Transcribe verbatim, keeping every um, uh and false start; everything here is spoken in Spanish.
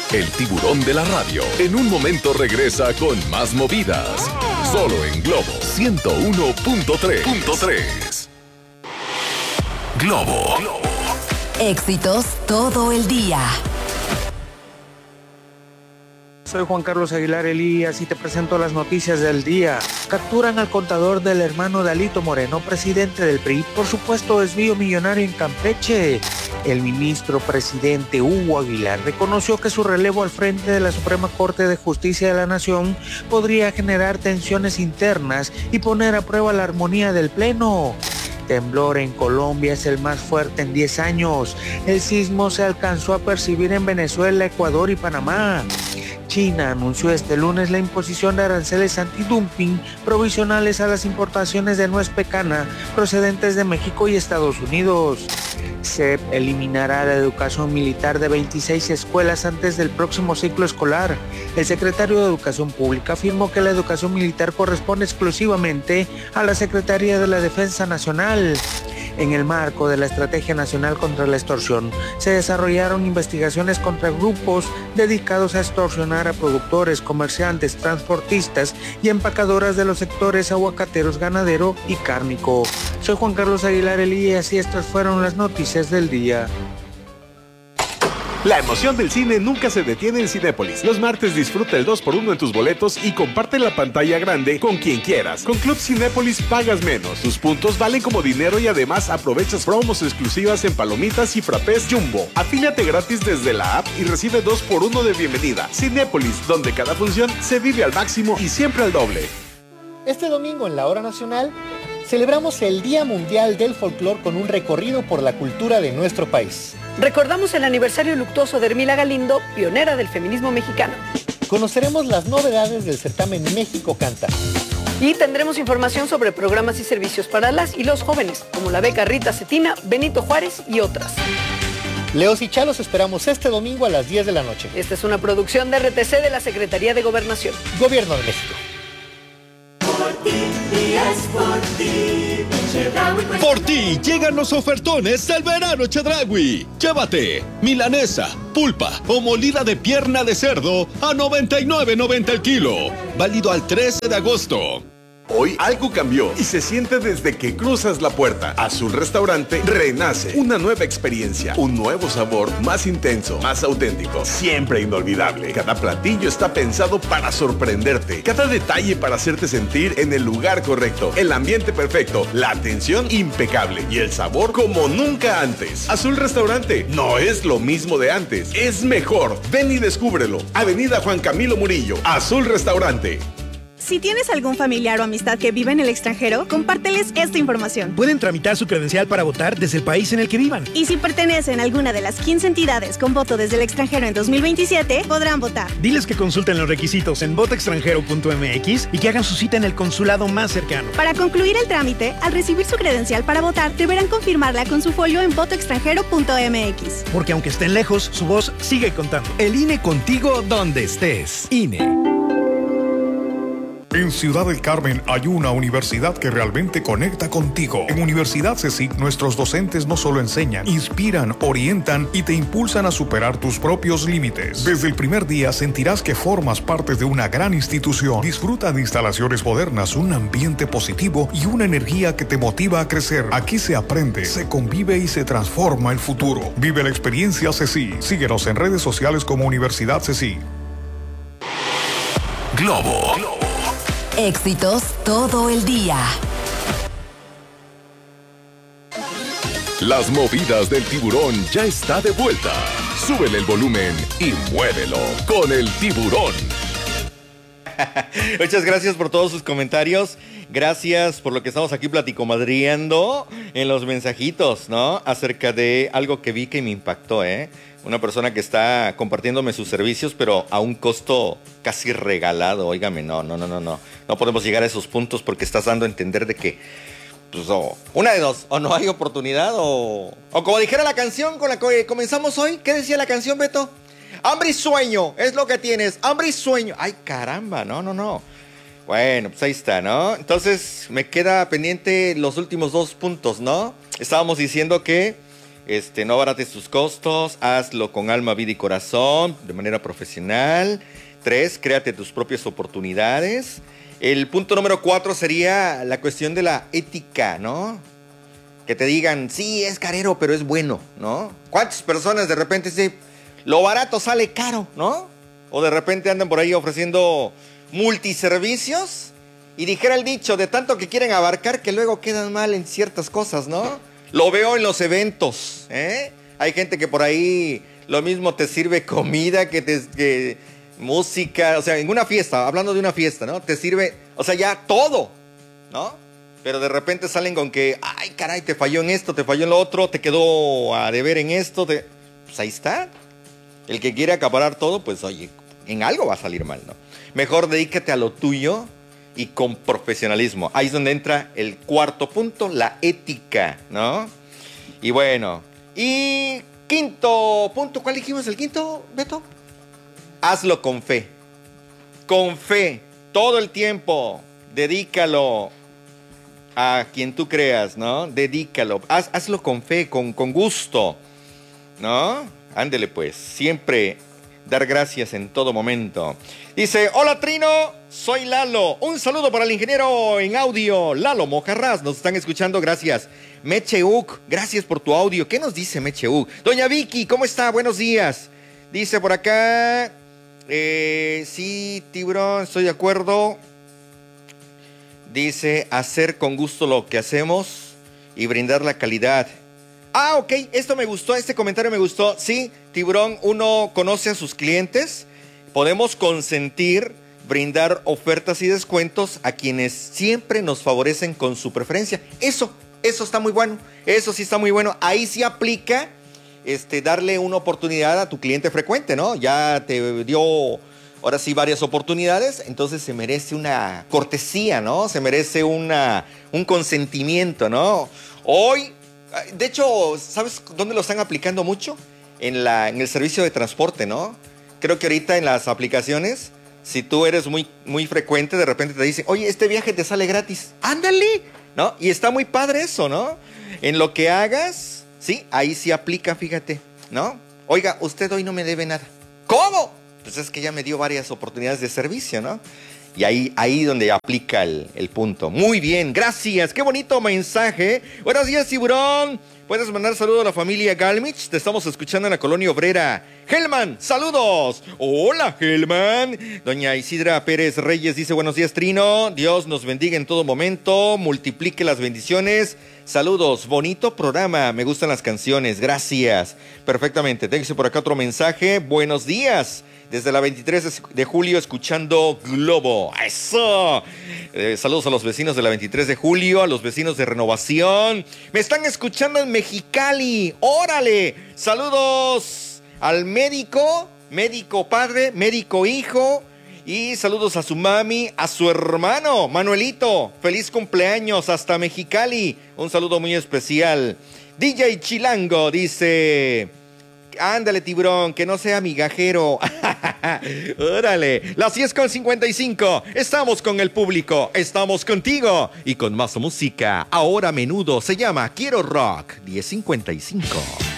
el tiburón de la radio. En un momento regresa con más movidas. Solo en Globo ciento uno punto tres. Globo. Éxitos todo el día. Soy Juan Carlos Aguilar Elías y te presento las noticias del día. Capturan al contador del hermano de Alito Moreno, presidente del P R I, por supuesto desvío millonario en Campeche. El ministro presidente Hugo Aguilar reconoció que su relevo al frente de la Suprema Corte de Justicia de la Nación podría generar tensiones internas y poner a prueba la armonía del Pleno. Temblor en Colombia es el más fuerte en diez años. El sismo se alcanzó a percibir en Venezuela, Ecuador y Panamá. China anunció este lunes la imposición de aranceles antidumping provisionales a las importaciones de nuez pecana procedentes de México y Estados Unidos. C E P eliminará la educación militar de veintiséis escuelas antes del próximo ciclo escolar. El secretario de Educación Pública afirmó que la educación militar corresponde exclusivamente a la Secretaría de la Defensa Nacional. En el marco de la Estrategia Nacional contra la Extorsión, se desarrollaron investigaciones contra grupos dedicados a extorsionar a productores, comerciantes, transportistas y empacadoras de los sectores aguacateros, ganadero y cárnico. Soy Juan Carlos Aguilar Elías y estas fueron las noticias del día. La emoción del cine nunca se detiene en Cinépolis. Los martes disfruta el dos por uno en tus boletos y comparte la pantalla grande con quien quieras. Con Club Cinépolis pagas menos. Tus puntos valen como dinero y además aprovechas promos exclusivas en palomitas y frappés Jumbo. Afíliate gratis desde la app y recibe dos por uno de bienvenida. Cinépolis, donde cada función se vive al máximo y siempre al doble. Este domingo en la Hora Nacional celebramos el Día Mundial del Folclor con un recorrido por la cultura de nuestro país. Recordamos el aniversario luctuoso de Hermila Galindo, pionera del feminismo mexicano. Conoceremos las novedades del certamen México Canta. Y tendremos información sobre programas y servicios para las y los jóvenes, como la beca Rita Cetina, Benito Juárez y otras. Leos y Chalos esperamos este domingo a las diez de la noche. Esta es una producción de R T C de la Secretaría de Gobernación. Gobierno de México. Por ti, y es por ti. Por ti llegan los ofertones del verano Chedraui. Llévate milanesa, pulpa o molida de pierna de cerdo a noventa y nueve noventa el kilo. Válido al trece de agosto. Hoy algo cambió y se siente desde que cruzas la puerta. Azul Restaurante renace. Una nueva experiencia, un nuevo sabor más intenso, más auténtico, siempre inolvidable. Cada platillo está pensado para sorprenderte. Cada detalle para hacerte sentir en el lugar correcto. El ambiente perfecto, la atención impecable y el sabor como nunca antes. Azul Restaurante no es lo mismo de antes, es mejor. Ven y descúbrelo. Avenida Juan Camilo Murillo. Azul Restaurante. Si tienes algún familiar o amistad que vive en el extranjero, compárteles esta información. Pueden tramitar su credencial para votar desde el país en el que vivan. Y si pertenecen a alguna de las quince entidades con voto desde el extranjero en dos mil veintisiete, podrán votar. Diles que consulten los requisitos en voto extranjero punto m x y que hagan su cita en el consulado más cercano. Para concluir el trámite, al recibir su credencial para votar, deberán confirmarla con su folio en voto extranjero punto m x. Porque aunque estén lejos, su voz sigue contando. El I N E contigo donde estés. I N E. En Ciudad del Carmen hay una universidad que realmente conecta contigo. En Universidad CECIC, nuestros docentes no solo enseñan, inspiran, orientan y te impulsan a superar tus propios límites. Desde el primer día sentirás que formas parte de una gran institución. Disfruta de instalaciones modernas, un ambiente positivo y una energía que te motiva a crecer. Aquí se aprende, se convive y se transforma el futuro. Vive la experiencia CECIC. Síguenos en redes sociales como Universidad CECIC. Globo. Éxitos todo el día. Las movidas del tiburón ya está de vuelta. Súbele el volumen y muévelo con el tiburón. Muchas gracias por todos sus comentarios. Gracias por lo que estamos aquí platicomadriando en los mensajitos, ¿no? Acerca de algo que vi que me impactó, ¿eh? Una persona que está compartiéndome sus servicios, pero a un costo casi regalado. Óigame, no, no, no, no, no. No podemos llegar a esos puntos porque estás dando a entender de que, pues, oh, una de dos, o no hay oportunidad, o, o como dijera la canción con la que comenzamos hoy. ¿Qué decía la canción, Beto? Hambre y sueño, es lo que tienes, hambre y sueño. Ay, caramba, no, no, no. Bueno, pues ahí está, ¿no? Entonces, me queda pendiente los últimos dos puntos, ¿no? Estábamos diciendo que Este, no abarates tus costos, hazlo con alma, vida y corazón, de manera profesional. Tres, créate tus propias oportunidades. El punto número cuatro sería la cuestión de la ética, ¿no? Que te digan, sí, es carero, pero es bueno, ¿no? ¿Cuántas personas de repente dicen, lo barato sale caro, ¿no? O de repente andan por ahí ofreciendo multiservicios y dijera el dicho, de tanto que quieren abarcar que luego quedan mal en ciertas cosas, ¿no? Lo veo en los eventos, ¿eh? Hay gente que por ahí lo mismo te sirve comida que te... Que, música, o sea, en una fiesta, hablando de una fiesta, ¿no? Te sirve, o sea, ya todo, ¿no? Pero de repente salen con que, ay, caray, te falló en esto, te falló en lo otro, te quedó a deber en esto, te... pues ahí está. El que quiere acaparar todo, pues oye, en algo va a salir mal, ¿no? Mejor dedícate a lo tuyo y con profesionalismo. Ahí es donde entra el cuarto punto, la ética, ¿no? Y bueno, y quinto punto, ¿cuál dijimos el quinto, Beto? Hazlo con fe, con fe, todo el tiempo, dedícalo a quien tú creas, ¿no? Dedícalo, Haz, hazlo con fe, con, con gusto, ¿no? Ándele pues, siempre dar gracias en todo momento. Dice, hola Trino, soy Lalo, un saludo para el ingeniero en audio, Lalo Mojarras, nos están escuchando, gracias. Mecheuk, gracias por tu audio, ¿qué nos dice Mecheuk? Doña Vicky, ¿cómo está? Buenos días. Dice por acá... Eh, sí, Tiburón, estoy de acuerdo. Dice, hacer con gusto lo que hacemos y brindar la calidad. Ah, ok, esto me gustó, este comentario me gustó. Sí, Tiburón, uno conoce a sus clientes. Podemos consentir, brindar ofertas y descuentos a quienes siempre nos favorecen con su preferencia. Eso, eso está muy bueno. Eso sí está muy bueno. Ahí sí aplica... Este, darle una oportunidad a tu cliente frecuente, ¿no? Ya te dio, ahora sí, varias oportunidades, entonces se merece una cortesía, ¿no? Se merece una, un consentimiento, ¿no? Hoy, de hecho, ¿sabes dónde lo están aplicando mucho? En, la, en el servicio de transporte, ¿no? Creo que ahorita en las aplicaciones, si tú eres muy, muy frecuente, de repente te dicen, oye, este viaje te sale gratis, ándale, ¿no? Y está muy padre eso, ¿no? En lo que hagas... Sí, ahí sí aplica, fíjate, ¿no? Oiga, usted hoy no me debe nada. ¿Cómo? Pues es que ya me dio varias oportunidades de servicio, ¿no? Y ahí, ahí donde aplica el, el punto. Muy bien, gracias. Qué bonito mensaje. Buenos días, Tiburón. Puedes mandar saludos a la familia Galmich. Te estamos escuchando en la colonia obrera. Helman, saludos. Hola, Helman. Doña Isidra Pérez Reyes dice, buenos días, Trino. Dios nos bendiga en todo momento. Multiplique las bendiciones. Saludos, bonito programa. Me gustan las canciones. Gracias. Perfectamente. Tengo por acá otro mensaje. Buenos días. Desde la veintitrés de julio escuchando Globo. ¡Eso! Eh, saludos a los vecinos de la veintitrés de julio, a los vecinos de Renovación. Me están escuchando en Mexicali. ¡Órale! Saludos al médico, médico padre, médico hijo. Y saludos a su mami, a su hermano, Manuelito. Feliz cumpleaños hasta Mexicali. Un saludo muy especial. D J Chilango dice... Ándale, Tiburón, que no sea migajero. Órale, las diez con cincuenta y cinco. Estamos con el público, estamos contigo. Y con más música, ahora a menudo se llama Quiero Rock. diez cincuenta y cinco.